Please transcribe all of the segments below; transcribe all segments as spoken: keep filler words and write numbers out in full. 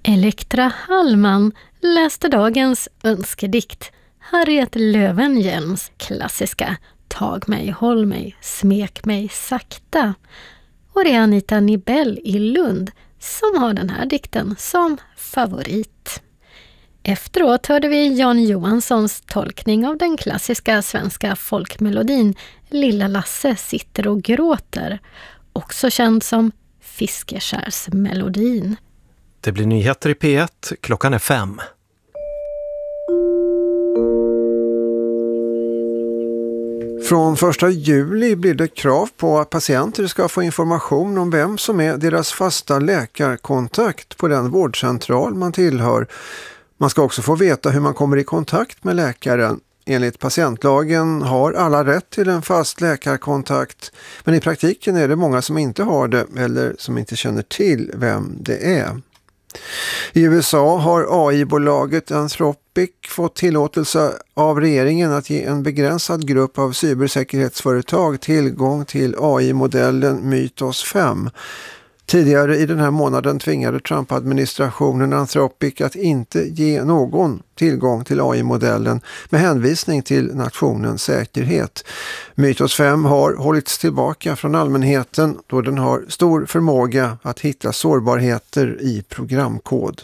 Elektra Hallman läste dagens önskedikt, Harriet Löwenhjelms klassiska Tag mig, håll mig, smek mig sakta. Och det är Anita Nibell i Lund som har den här dikten som favorit. Efteråt hörde vi Jan Johanssons tolkning av den klassiska svenska folkmelodin Lilla Lasse sitter och gråter, också känd som Fiskeskärsmelodin. Det blir nyheter i P ett, klockan är fem. Från första juli blir det krav på att patienter ska få information om vem som är deras fasta läkarkontakt på den vårdcentral man tillhör. Man ska också få veta hur man kommer i kontakt med läkaren. Enligt patientlagen har alla rätt till en fast läkarkontakt, men i praktiken är det många som inte har det eller som inte känner till vem det är. I U S A har A I-bolaget Anthropic fått tillåtelse av regeringen att ge en begränsad grupp av cybersäkerhetsföretag tillgång till A I-modellen Mythos fem. Tidigare i den här månaden tvingade Trump-administrationen Anthropic att inte ge någon tillgång till A I-modellen med hänvisning till nationens säkerhet. Mythos fem har hållits tillbaka från allmänheten då den har stor förmåga att hitta sårbarheter i programkod.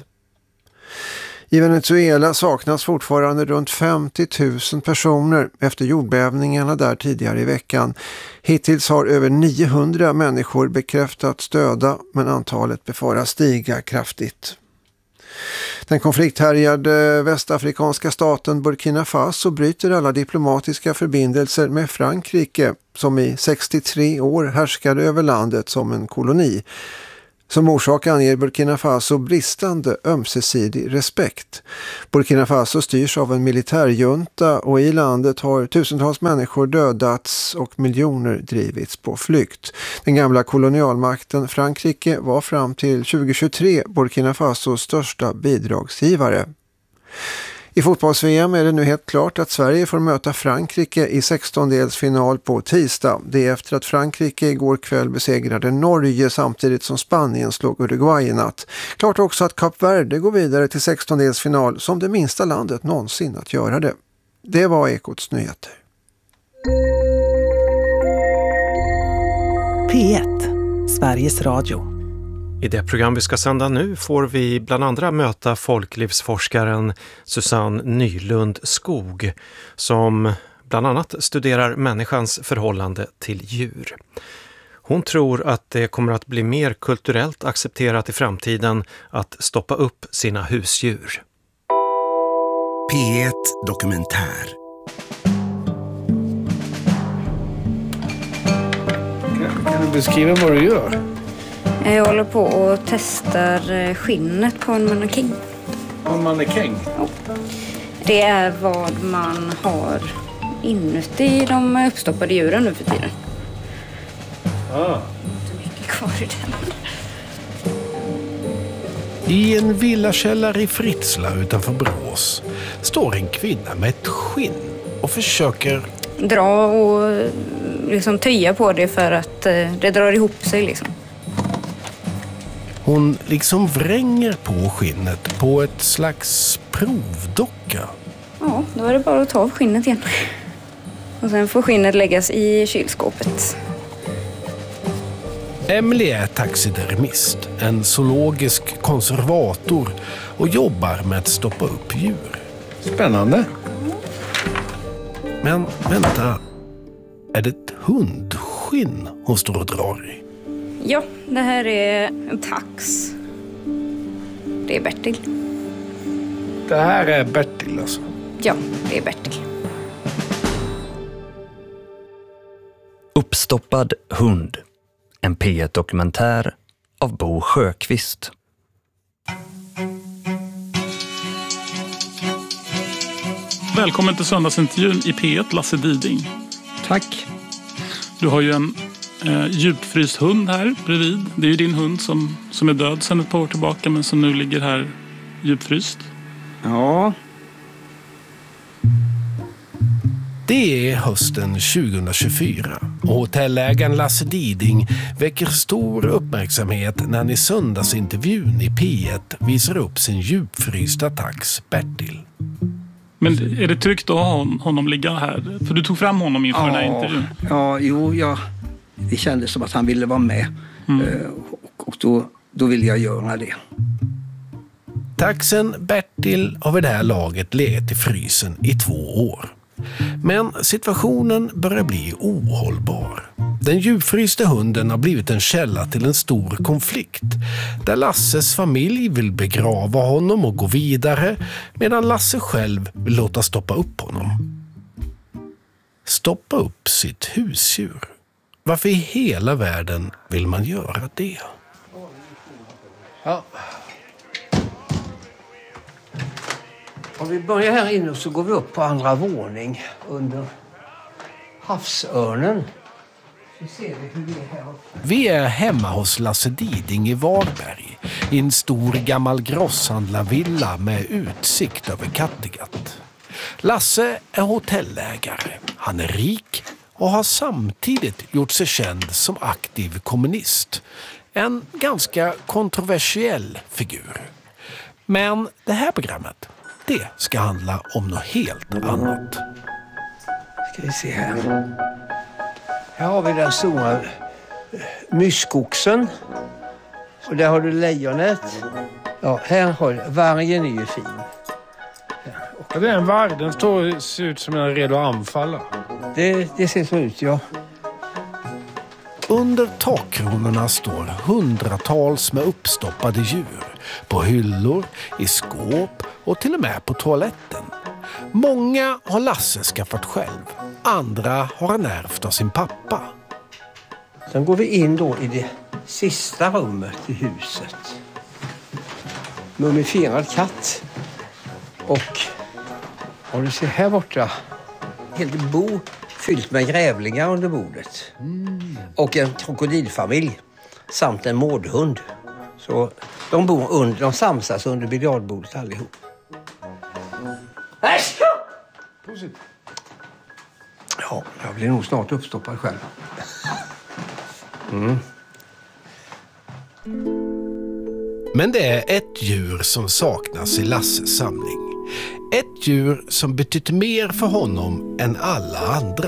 I Venezuela saknas fortfarande runt femtio tusen personer efter jordbävningarna där tidigare i veckan. Hittills har över niohundra människor bekräftats döda, men antalet befaras stiga kraftigt. Den konflikthärjade västafrikanska staten Burkina Faso bryter alla diplomatiska förbindelser med Frankrike, som i sextiotre år härskade över landet som en koloni. Som orsak anger Burkina Faso bristande ömsesidig respekt. Burkina Faso styrs av en militärjunta och i landet har tusentals människor dödats och miljoner drivits på flykt. Den gamla kolonialmakten Frankrike var fram till tjugohundratjugotre Burkina Fasos största bidragsgivare. I fotbolls-V M är det nu helt klart att Sverige får möta Frankrike i sextondelsfinal på tisdag. Det är efter att Frankrike igår kväll besegrade Norge samtidigt som Spanien slog Uruguay i natt. Klart också att Kap Verde går vidare till sextondelsfinal som det minsta landet någonsin att göra det. Det var Ekots nyheter. P ett, Sveriges Radio. I det program vi ska sända nu får vi bland andra möta folklivsforskaren Susanne Nylund Skog som bland annat studerar människans förhållande till djur. Hon tror att det kommer att bli mer kulturellt accepterat i framtiden att stoppa upp sina husdjur. P ett Dokumentär. Kan du beskriva vad du gör? Jag håller på och testar skinnet på en mannekäng. På en mannekäng? Ja. Det är vad man har inuti de uppstoppade djuren nu för tiden. Ah. Inte mycket kvar i den. I en villakällare i Fritsla utanför Brås står en kvinna med ett skinn och försöker dra och liksom töja på det för att det drar ihop sig liksom. Hon liksom vränger på skinnet på ett slags provdocka. Ja, då är det bara att ta av skinnet igen. Och sen får skinnet läggas i kylskåpet. Emily är taxidermist, en zoologisk konservator och jobbar med att stoppa upp djur. Spännande. Men vänta, är det ett hundskinn hon står och drar i? Ja, det här är en tax. Det är Bertil. Det här är Bertil alltså? Ja, det är Bertil. Uppstoppad hund. En P ett-dokumentär av Bo Sjöqvist. Välkommen till söndagsintervjun i P ett, Lasse Diding. Tack. Du har ju en eh, djupfryst hund här bredvid. Det är ju din hund som, som är död sedan ett par år tillbaka men som nu ligger här djupfryst. Ja. Det är hösten tjugohundratjugofyra och hotellägaren Lasse Diding väcker stor uppmärksamhet när han i söndagsintervjun i P ett visar upp sin djupfrysta tax Bertil. Men är det tryggt att ha honom ligga här? För du tog fram honom inför ja, den här intervjun. Ja, jo, ja, det kändes som att han ville vara med. Mm. Och, och då, då ville jag göra det. Taxen Bertil har vid det här laget legat i frysen i två år. Men situationen börjar bli ohållbar. Den djupfryste hunden har blivit en källa till en stor konflikt där Lasses familj vill begrava honom och gå vidare medan Lasse själv vill låta stoppa upp honom. Stoppa upp sitt husdjur. Varför i hela världen vill man göra det? Ja. Om vi börjar här inne så går vi upp på andra våning under havsörnen. Så ser vi hur det är här uppe. Vi är hemma hos Lasse Diding i Varberg i en stor gammal grosshandlarvilla med utsikt över Kattegatt. Lasse är hotellägare. Han är rik och har samtidigt gjort sig känd som aktiv kommunist. En ganska kontroversiell figur. Men det här programmet, det ska handla om något helt annat. Ska vi se här. Här har vi den stora myskoxen. Och där har du lejonet. Ja, här har du, vargen är ju fin. Ja, det är en varg. Den står, ser ut som den är redo att anfalla. Det, det ser så ut, ja. Under takkronorna står hundratals med uppstoppade djur. På hyllor, i skåp och till och med på toaletten. Många har Lasse skaffat själv. Andra har han ärvt av sin pappa. Sen går vi in då i det sista rummet i huset. Mumifierad katt. Och om du ser här borta, helt bo fyllt med grävlingar under bordet. Mm. Och en krokodilfamilj samt en mårdhund. Så de bor under, de samsas under biljardbordet allihop. Ja, jag blir nog snart uppstoppad själv. Mm. Men det är ett djur som saknas i Lasses samling. Ett djur som betytt mer för honom än alla andra.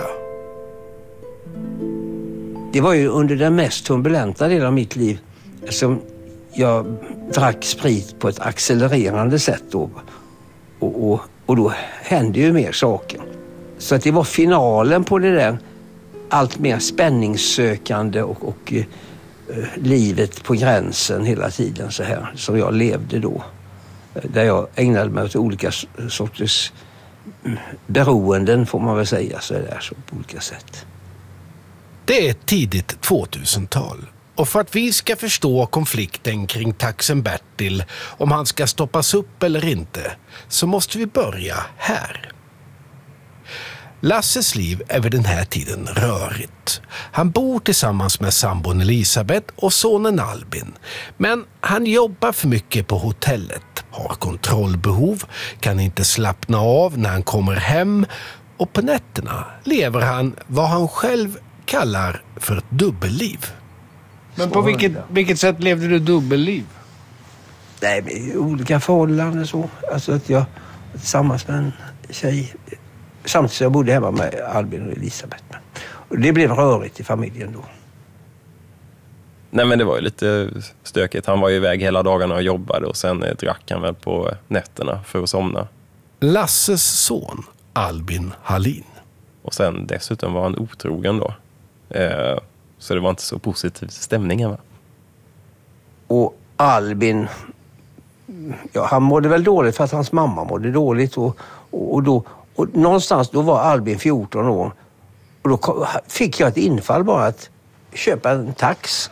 Det var ju under den mest turbulenta delen av mitt liv som jag drack sprit på ett accelererande sätt då. Och, och, och då hände ju mer saker. Så att det var finalen på det där allt mer spänningssökande och, och eh, livet på gränsen hela tiden så här som jag levde då. Där jag ägnade mig åt olika sorters beroenden får man väl säga så där så på olika sätt. Det är tidigt tvåtusental. Och för att vi ska förstå konflikten kring taxen Bertil, om han ska stoppas upp eller inte, så måste vi börja här. Lasses liv är vid den här tiden rörigt. Han bor tillsammans med sambon Elisabeth och sonen Albin. Men han jobbar för mycket på hotellet, har kontrollbehov, kan inte slappna av när han kommer hem och på nätterna lever han vad han själv kallar för ett dubbelliv. Men på vilket, vilket sätt levde du dubbelliv? Nej, med olika förhållanden så. Alltså att jag tillsammans med en tjej samtidigt som jag bodde hemma med Albin och Elisabeth. Och det blev rörigt i familjen då. Nej, men det var ju lite stökigt. Han var ju iväg hela dagarna och jobbade och sen drack han väl på nätterna för att somna. Lasses son, Albin Hallin. Och sen dessutom var han otrogen då. Eh, så det var inte så positiv stämning hemma. Och Albin, ja, han mådde väl dåligt för att hans mamma mådde dåligt. Och, och, och, då, och någonstans då var Albin fjorton år. Och då fick jag ett infall bara att köpa en tax.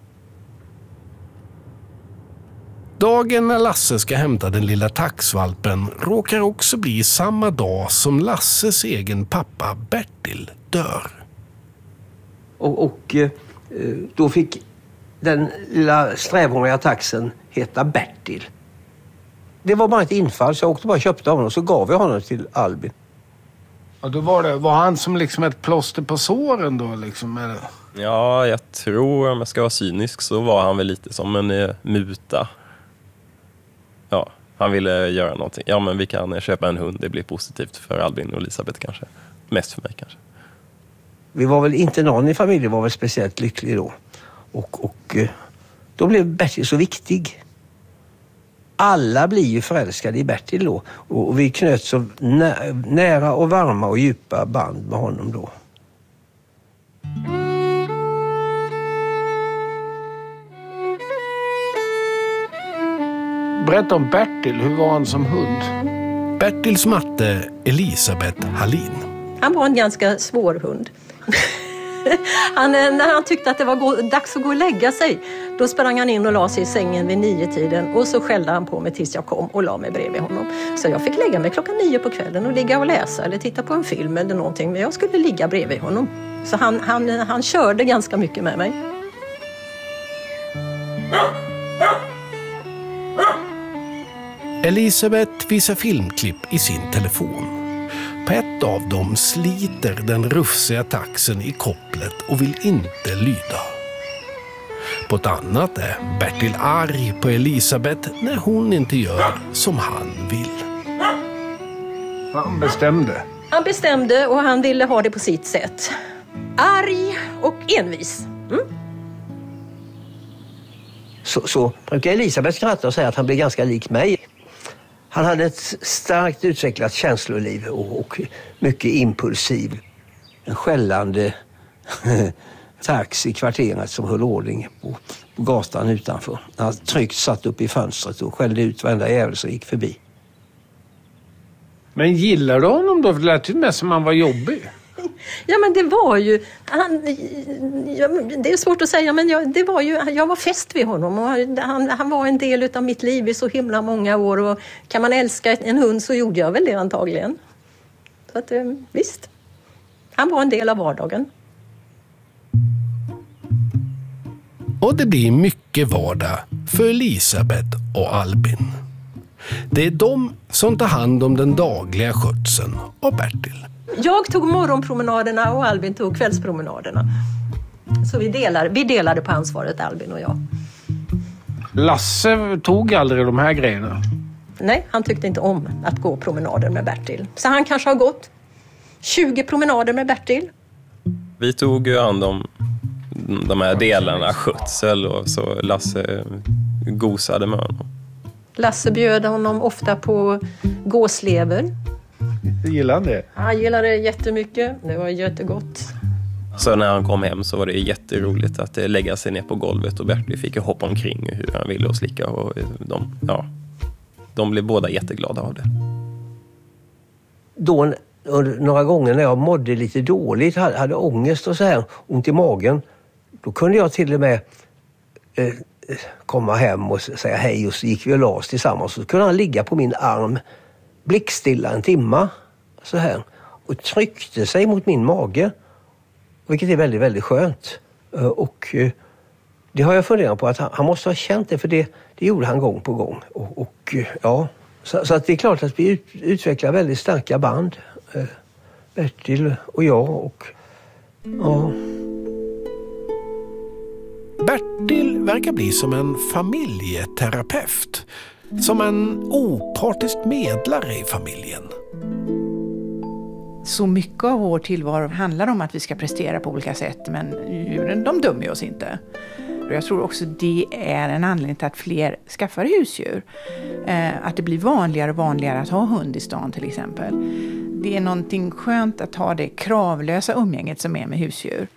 Dagen när Lasse ska hämta den lilla taxvalpen råkar också bli samma dag som Lasses egen pappa Bertil dör. Och, och då fick den lilla strävhåriga taxen heta Bertil. Det var bara ett infall så jag åkte bara och köpte honom och så gav jag honom till Albin. Ja, då var det. Var han som liksom ett plåster på såren då liksom? Eller? Ja, jag tror, om jag ska vara cynisk, så var han väl lite som en eh, muta. Ja, han ville göra någonting. Ja, men vi kan eh, köpa en hund. Det blir positivt för Albin och Elisabeth kanske. Mest för mig kanske. Vi var väl inte någon i familjen var väl speciellt lycklig då. Och, och eh, då blev Bertil så viktig. Alla blir ju förälskade i Bertil då. Och, och vi knöt så nä- nära och varma och djupa band med honom då. Berätta om Bertil, hur var han som hund? Bertils matte Elisabeth Hallin. Han var en ganska svår hund. han, när han tyckte att det var gå, dags att gå och lägga sig, då sprang han in och la sig i sängen vid nio tiden och så skällde han på mig tills jag kom och la mig bredvid honom. Så jag fick lägga mig klockan nio på kvällen och ligga och läsa eller titta på en film eller någonting, men jag skulle ligga bredvid honom. Så han, han, han körde ganska mycket med mig. Elisabeth visar filmklipp i sin telefon. På ett av dem sliter den rufsiga taxen i kopplet och vill inte lyda. På ett annat är Bertil arg på Elisabeth när hon inte gör som han vill. Han bestämde. Han bestämde och han ville ha det på sitt sätt. Arg och envis. Mm? Så, så brukar Elisabeth skratta och säga att han blir ganska lik mig. Han hade ett starkt utvecklat känsloliv och, och mycket impulsiv. En skällande tax i kvarteret som höll ordning på, på gatan utanför. Han tryggt satt upp i fönstret och skällde ut varenda jävel som gick förbi. Men gillade du honom då? Det lät ju mest som han var jobbig. Ja, men det var ju... Han, ja, det är svårt att säga, men jag, det var ju, jag var fäst vid honom. Och han, han var en del av mitt liv i så himla många år. Och kan man älska en hund så gjorde jag väl det antagligen. Så att, visst. Han var en del av vardagen. Och det blir mycket vardag för Elisabeth och Albin. Det är de som tar hand om den dagliga skötseln av Bertil. Jag tog morgonpromenaderna och Albin tog kvällspromenaderna. Så vi, delar, vi delade på ansvaret, Albin och jag. Lasse tog aldrig de här grejerna? Nej, han tyckte inte om att gå promenader med Bertil. Så han kanske har gått tjugo promenader med Bertil. Vi tog ju hand om de här delarna, skötsel, och så Lasse gosade med honom. Lasse bjöd honom ofta på gåslever. Gillar han det? Han gillade det jättemycket. Det var jättegott. Så när han kom hem så var det jätteroligt att lägga sig ner på golvet och Bertil fick hoppa omkring hur han ville och slicka. Och de, ja, de blev båda jätteglada av det. Då några gånger när jag mådde lite dåligt, hade, hade ångest och så här, ont i magen, då kunde jag till och med eh, komma hem och säga hej och så gick vi och la oss tillsammans. Så kunde han ligga på min arm blickstilla en timma så här och tryckte sig mot min mage, vilket är väldigt, väldigt skönt. Och det har jag funderat på att han, han måste ha känt det, för det, det gjorde han gång på gång. Och, och ja, så, så att det är klart att vi ut, utvecklar väldigt starka band, Bertil och jag. Och ja. Bertil verkar bli som en familjeterapeut. Som en opartisk medlare i familjen. Så mycket av vår tillvaro handlar om att vi ska prestera på olika sätt, men djuren, de dömer oss inte. Och jag tror också det är en anledning till att fler skaffar husdjur. Eh, att det blir vanligare och vanligare att ha hund i stan till exempel. Det är någonting skönt att ha det kravlösa umgänget som är med husdjur.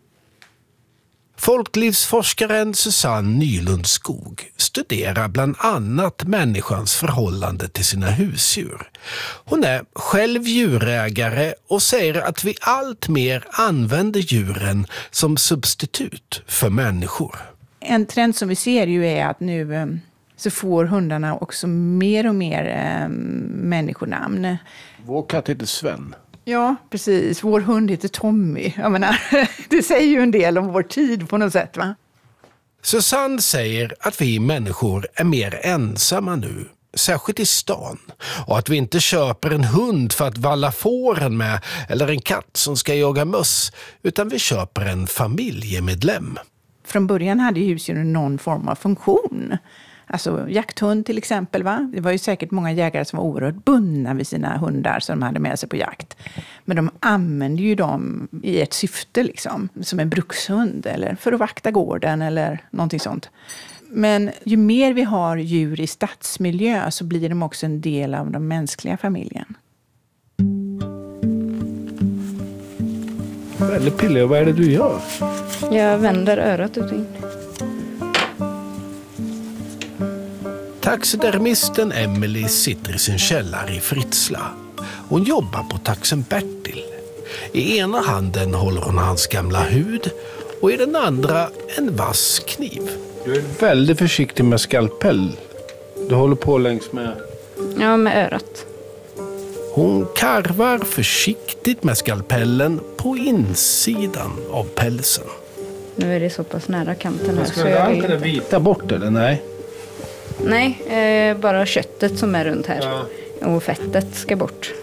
Folklivsforskaren Susanne Nylund Skog studerar bland annat människans förhållande till sina husdjur. Hon är själv djurägare och säger att vi allt mer använder djuren som substitut för människor. En trend som vi ser ju är att nu så får hundarna också mer och mer eh, människonamn. Vår katt heter Sven. Ja, precis. Vår hund heter Tommy. Jag menar, det säger ju en del om vår tid på något sätt, va? Susanne säger att vi människor är mer ensamma nu särskilt i stan. Och att vi inte köper en hund för att valla fåren med eller en katt som ska jaga möss, utan vi köper en familjemedlem. Från början hade husdjuren någon form av funktion. Alltså jakthund till exempel, va? Det var ju säkert många jägare som var oerhört bundna vid sina hundar som de hade med sig på jakt. Men de använde ju dem i ett syfte liksom, som en brukshund eller för att vakta gården eller någonting sånt. Men ju mer vi har djur i stadsmiljö så blir de också en del av den mänskliga familjen. Eller Pille, vad är det du gör? Jag vänder örat ut och in. Taxidermisten Emily sitter i sin källare i Fritsla. Hon jobbar på taxen Bertil. I ena handen håller hon hans gamla hud och i den andra en vass kniv. Du är väldigt försiktig med skalpell. Du håller på längs med... Ja, med örat. Hon karvar försiktigt med skalpellen på insidan av pälsen. Nu är det så pass nära kanten här. Ska du allt det vita bort eller nej? Nej, eh, bara köttet som är runt här. Ja. Och fettet ska bort.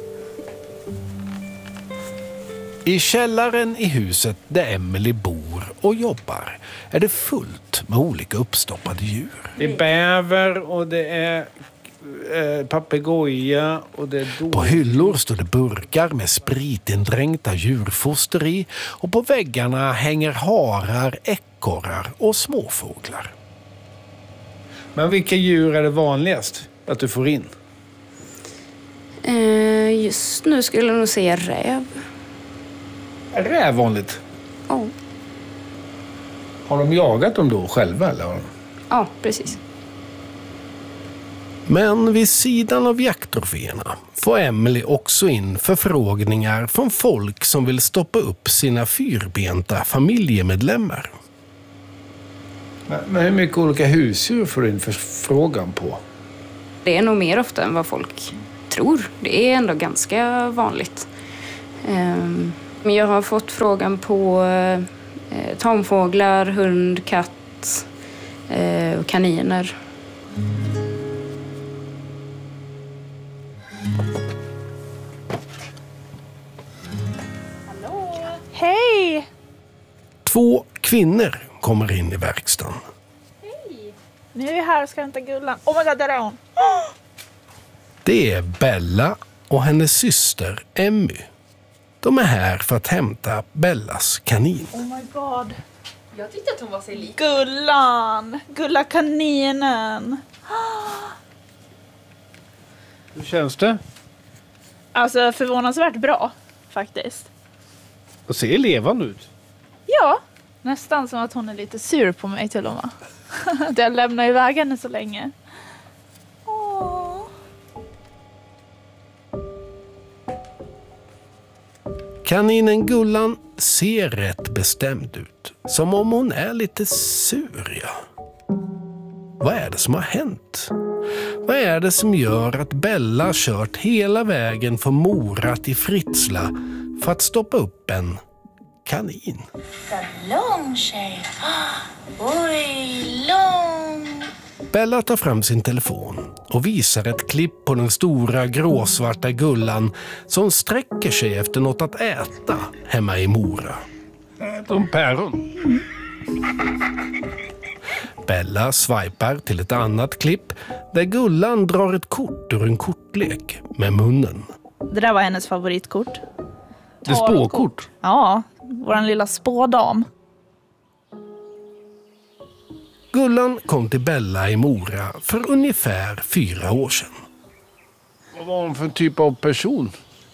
I källaren i huset där Emily bor och jobbar är det fullt med olika uppstoppade djur. Det är bäver och det är eh, papegoja och det är dom. På hyllor står det burkar med spritindränkta djurfoster i och på väggarna hänger harar, ekorrar och småfåglar. Men vilka djur är det vanligast att du får in? Eh, just nu skulle jag nog säga räv. Är räv vanligt? Ja. Oh. Har de jagat dem då själva eller? Ja, precis. Men vid sidan av jakttroféerna får Emily också in förfrågningar från folk som vill stoppa upp sina fyrbenta familjemedlemmar. Men hur mycket olika husdjur får du in förfrågan på? Det är nog mer ofta än vad folk tror. Det är ändå ganska vanligt. Men jag har fått frågan på tamfåglar, hund, katt och kaniner. Hallå! Hej! Två kvinnor kommer in i verkstaden. Hej! Nu är vi här och ska hämta Gullan. Oh my god, där är hon! Oh! Det är Bella och hennes syster Emmy. De är här för att hämta Bellas kanin. Oh my god. Jag tyckte att hon var sig lik. Gullan! Gulla kaninen! Hur känns det? Alltså förvånansvärt bra, faktiskt. Och ser levande ut. Ja, nästan som att hon är lite sur på mig till och med. Att jag lämnar iväg henne så länge. Åh. Kaninen Gullan ser rätt bestämd ut. Som om hon är lite sur, ja. Vad är det som har hänt? Vad är det som gör att Bella kört hela vägen från Mora till Fritsla för att stoppa upp en kanin? Lång tjej. Oj, lång. Bella tar fram sin telefon och visar ett klipp på den stora gråsvarta Gullan som sträcker sig efter något att äta hemma i Mora. Äter hon päron? Bella swipar till ett annat klipp där Gullan drar ett kort ur en kortlek med munnen. Det där var hennes favoritkort. Det är spåkort? Ja, våran lilla spådam. Gullan kom till Bella i Mora för ungefär fyra år sedan. Vad var hon för typ av person?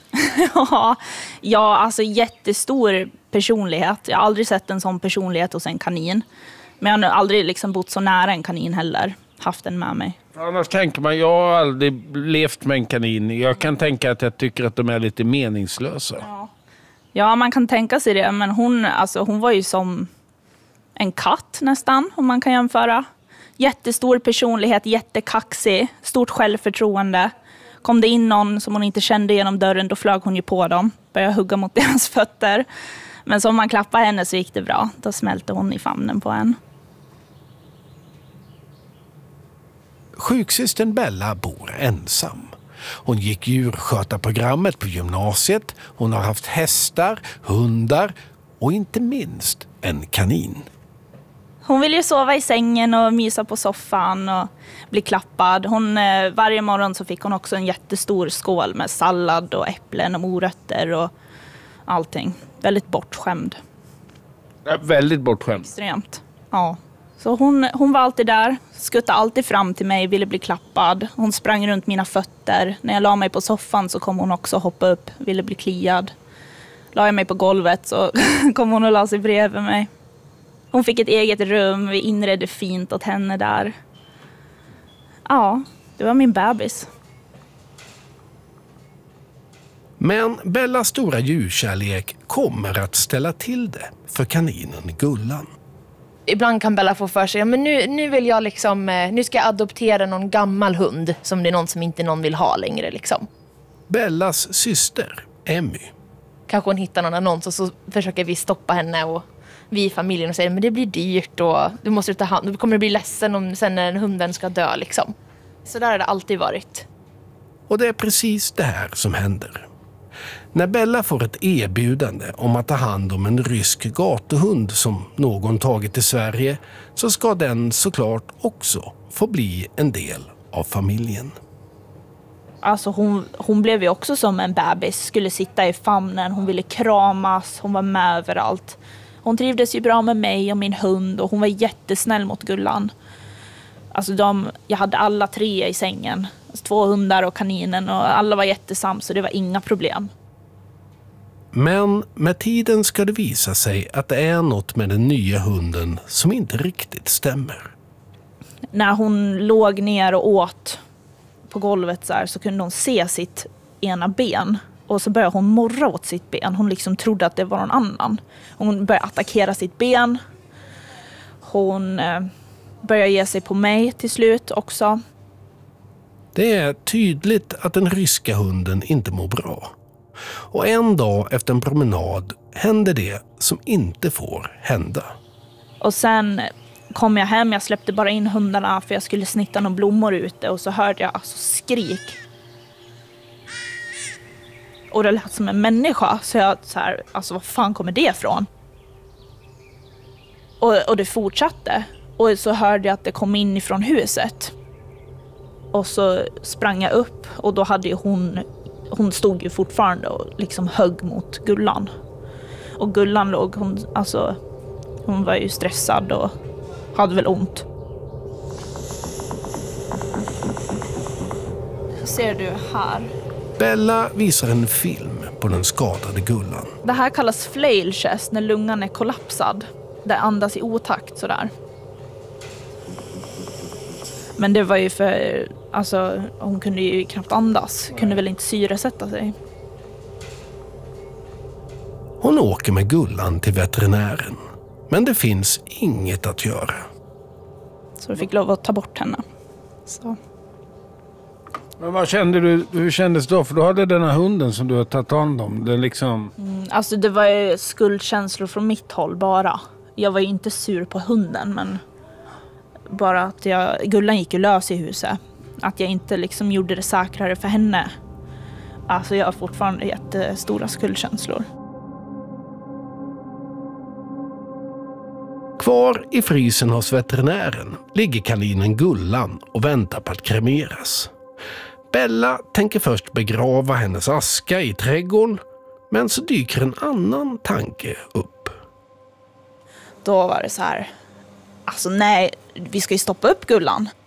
Ja, alltså jättestor personlighet. Jag har aldrig sett en sån personlighet hos en kanin. Men jag har aldrig liksom bott så nära en kanin heller. Haft den med mig. Annars tänker man, jag har aldrig levt med en kanin. Jag kan tänka att jag tycker att de är lite meningslösa. Ja, ja man kan tänka sig det. Men hon, alltså, hon var ju som en katt nästan, om man kan jämföra. Jättestor personlighet, jättekaxig, stort självförtroende. Kom det in någon som hon inte kände genom dörren, då flög hon ju på dem. Började hugga mot deras fötter. Men så om man klappade henne så gick det bra. Då smälte hon i famnen på en. Sjuksystern Bella bor ensam. Hon gick djurskötarprogrammet på gymnasiet. Hon har haft hästar, hundar och inte minst en kanin. Hon vill ju sova i sängen och mysa på soffan och bli klappad. Hon, varje morgon så fick hon också en jättestor skål med sallad och äpplen och morötter och allting. Väldigt bortskämd. Ja, väldigt bortskämd. Extremt, ja. Så hon, hon var alltid där, skuttade alltid fram till mig, ville bli klappad. Hon sprang runt mina fötter. När jag la mig på soffan så kom hon också hoppa upp, ville bli kliad. La jag mig på golvet så kom hon och la sig bredvid mig. Hon fick ett eget rum, vi inredde fint åt henne där. Ja, det var min bebis. Men Bellas stora djurkärlek kommer att ställa till det för kaninen Gullan. Ibland kan Bella få för sig, ja, men nu, nu vill jag liksom, nu ska jag adoptera någon gammal hund som det är någon som inte någon vill ha längre liksom. Bellas syster, Emmy. Kanske hon hittar någon annons och så försöker vi stoppa henne och vi i familjen och säger, men det blir dyrt och du måste ta hand, du kommer att bli ledsen om sen när hunden ska dö liksom. Så där har det alltid varit. Och det är precis det här som händer. När Bella får ett erbjudande om att ta hand om en rysk gatuhund som någon tagit till Sverige så ska den såklart också få bli en del av familjen. Alltså hon, hon blev ju också som en bebis, skulle sitta i famnen, hon ville kramas, hon var med överallt. Hon trivdes ju bra med mig och min hund och hon var jättesnäll mot Gullan. Alltså de, jag hade alla tre i sängen, alltså två hundar och kaninen och alla var jättesams så det var inga problem. Men med tiden ska det visa sig att det är något med den nya hunden som inte riktigt stämmer. När hon låg ner och åt på golvet så, här, så kunde hon se sitt ena ben. Och så började hon morra åt sitt ben. Hon liksom trodde att det var någon annan. Hon började attackera sitt ben. Hon eh, började ge sig på mig till slut också. Det är tydligt att den ryska hunden inte mår bra. Och en dag efter en promenad händer det som inte får hända. Och sen kom jag hem, jag släppte bara in hundarna för jag skulle snitta några blommor ute. Och så hörde jag alltså skrik. Och det lät som en människa. Så jag så här, alltså vad fan kommer det ifrån? Och, och det fortsatte. Och så hörde jag att det kom in ifrån huset. Och så sprang jag upp och då hade ju hon, hon stod ju fortfarande och liksom högg mot Gullan. Och Gullan låg, hon, alltså, hon var ju stressad och hade väl ont. Ser du här? Bella visar en film på den skadade Gullan. Det här kallas flail chest när lungan är kollapsad. Det andas i otakt sådär. Men det var ju för, alltså hon kunde ju knappt andas. Kunde väl inte syresätta sig. Hon åker med Gullan till veterinären. Men det finns inget att göra. Så vi fick lov att ta bort henne. Så. Men vad kände du, hur kändes det då? För du hade den här hunden som du har tagit hand om. Det liksom... Mm, alltså det var ju skuldkänslor från mitt håll bara. Jag var ju inte sur på hunden men bara att jag, Gullan gick ju lös i huset. Att jag inte liksom gjorde det säkrare för henne. Alltså jag har fortfarande jättestora skuldkänslor. Kvar i frysen hos veterinären ligger kaninen Gullan och väntar på att kremeras. Bella tänker först begrava hennes aska i trädgården, men så dyker en annan tanke upp. Då var det så här, alltså nej, vi ska ju stoppa upp Gullan.